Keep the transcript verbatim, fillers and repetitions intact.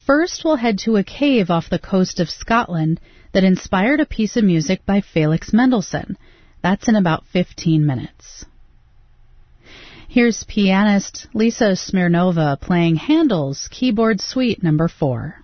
First, we'll head to a cave off the coast of Scotland that inspired a piece of music by Felix Mendelssohn. That's in about fifteen minutes. Here's pianist Lisa Smirnova playing Handel's Keyboard Suite number four.